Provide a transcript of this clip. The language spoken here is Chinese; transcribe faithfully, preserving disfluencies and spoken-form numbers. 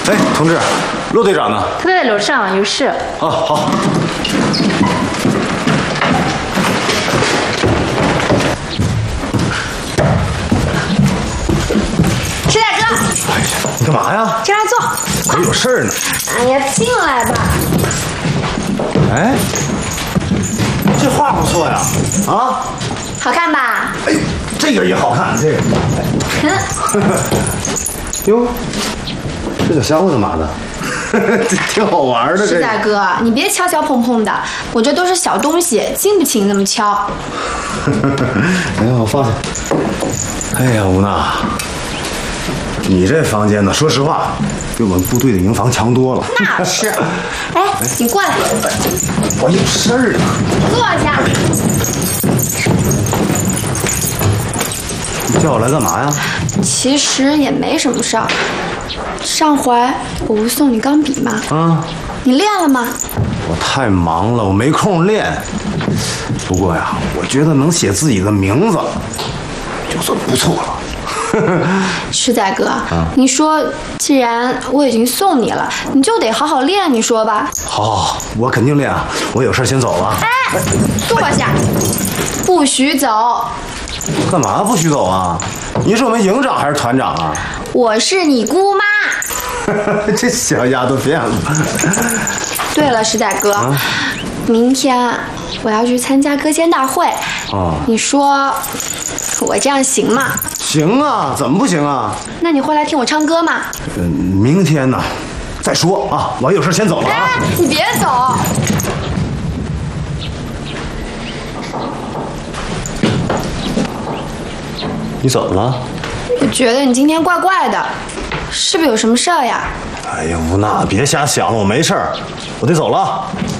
哎，同志，骆队长呢？ 他在楼上有事。 哦，好。 石大哥， 哎呀，你干嘛呀？ 进来坐。 我有事儿呢。 哎呀，进来吧。 哎，这画不错呀。啊？ 好看吧？ 哎呦，这个也好看，这个。哟，这小家伙干嘛呢？这挺好玩的。 石大哥，你别敲敲碰碰的，我这都是小东西，经不起你那么敲。 哎呀，我放下。哎呀，吴娜，你这房间呢，说实话，比我们部队的营房强多了。 那是。哎，你过来。 我有事儿呢。 坐下。 你叫我来干嘛呀？ 其实也没什么事儿。上回我不送你钢笔吗？ 啊， 你练了吗？ 我太忙了，我没空练。不过呀，我觉得能写自己的名字，就算不错了。 石仔哥，啊、你说既然我已经送你了，你就得好好练，你说吧。 好，我肯定练啊。我有事先走了。 哎，坐下，不许走。 干嘛不许走啊？你是我们营长还是团长啊？ 我是你姑妈。 这小丫头变了。 对了，石仔哥，啊、明天我要去参加歌仙大会。哦，你说我这样行吗？ 行啊，怎么不行啊？ 那你会来听我唱歌吗？ 嗯、呃，明天呢，再说啊。我有事先走了啊。 哎，你别走。 你怎么了？ 我觉得你今天怪怪的，是不是有什么事儿呀？ 哎呀，吴娜，别瞎想了，我没事儿，我得走了。